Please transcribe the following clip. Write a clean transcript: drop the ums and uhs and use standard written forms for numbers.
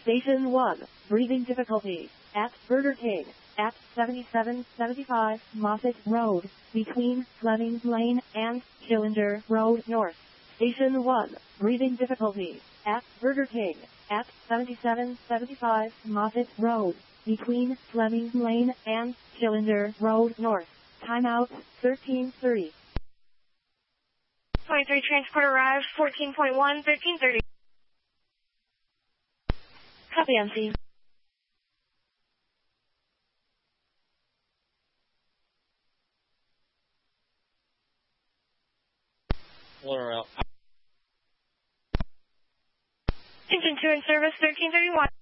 Station 1, breathing difficulty, at Burger King, at 7775 Moffett Road, between Flemings Lane and Schillinger Road North. Station 1, breathing difficulty, at Burger King, at 7775 Moffett Road, between Flemings Lane and Schillinger Road North. Timeout, 13:30. 23 transport arrives, 14.1, 13:30. Copy, MC. Engine 2 in service, 1331.